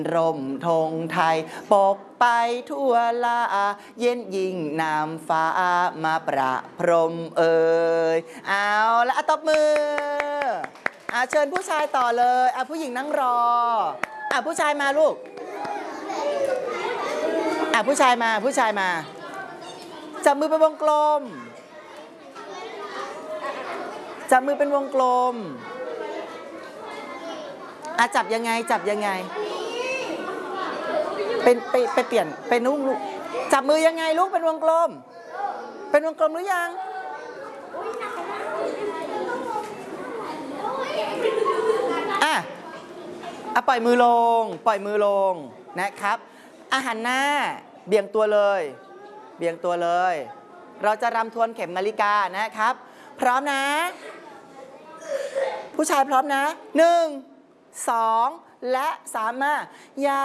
ร่มธงไทยปกไปทั่วลาเย็นยิ่งน้ำฟ้ามาประพรมเอาละตบมือเชิญผู้ชายต่อเลยผู้หญิงนั่งรอผู้ชายมาลูกผู้ชายมาจับมือเป็นวงกลมจับมือเป็นวงกลมจับยังไงเป็นไปเปลี่ยนเป็นนุ่งลูกจับมือยังไงลูกเป็นวงกลมหรือยังปล่อยมือลงนะครับหันหน้าเบี่ยงตัวเลยเราจะรำทวนเข็มนาฬิกานะครับพร้อมนะผู้ชายพร้อมนะ1 2และ3มา